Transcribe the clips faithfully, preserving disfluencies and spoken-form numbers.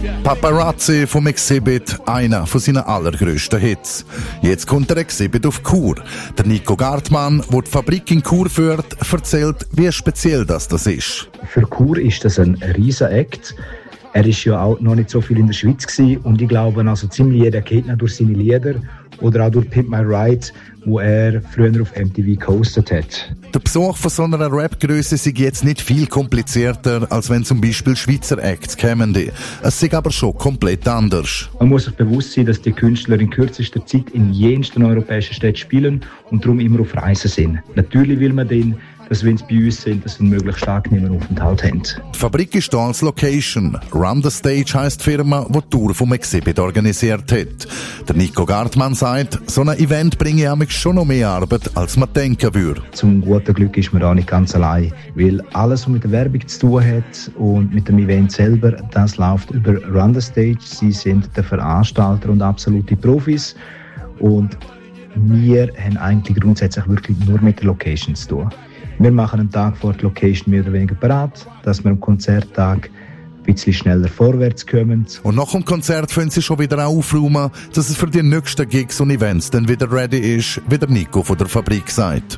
Paparazzi vom Exhibit, einer von seinen allergrößten Hits. Jetzt kommt der Exhibit auf Chur. Der Nico Gartmann, der die Fabrik in Chur führt, erzählt, wie speziell das, das ist. Für Chur ist das ein riesen Act. Er war ja auch noch nicht so viel in der Schweiz gewesen, und ich glaube, also ziemlich jeder kennt ihn durch seine Lieder oder auch durch Pimp My Ride, wo er früher auf M T V gehostet hat. Der Besuch von so einer Rap-Grösse ist jetzt nicht viel komplizierter, als wenn zum Beispiel Schweizer Acts kämen. Es ist aber schon komplett anders. Man muss sich bewusst sein, dass die Künstler in kürzester Zeit in jensten europäischen Städten spielen und darum immer auf Reisen sind. Natürlich will man den, dass wenn sie bei uns sind, dass sie einen möglichst angenehmen Aufenthalt haben. Die Fabrik ist hier als Location. Run the Stage heisst die Firma, die die Tour vom Exhibit organisiert hat. Der Nico Gartmann sagt, so ein Event bringe ja schon noch mehr Arbeit, als man denken würde. Zum guten Glück ist man da nicht ganz allein, weil alles, was mit der Werbung zu tun hat und mit dem Event selber, das läuft über Run the Stage. Sie sind der Veranstalter und absolute Profis, und wir haben eigentlich grundsätzlich wirklich nur mit der Location zu tun. Wir machen einen Tag vor der Location mehr oder weniger bereit, dass wir am Konzerttag ein bisschen schneller vorwärts kommen. Und nach dem Konzert können sie schon wieder aufräumen, dass es für die nächsten Gigs und Events dann wieder ready ist, wie der Nico von der Fabrik sagt.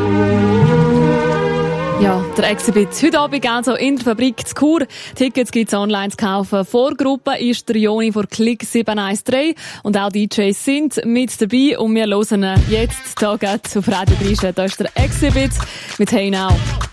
Ja, der Exhibit heute Abend also in der Fabrik zu Chur. Tickets gibt's online zu kaufen. Vorgruppe ist der Joni von Klick sieben eins drei und auch D Js sind mit dabei, und wir hören jetzt hier auf Radio drei. Da ist der Exhibit mit Hey Now.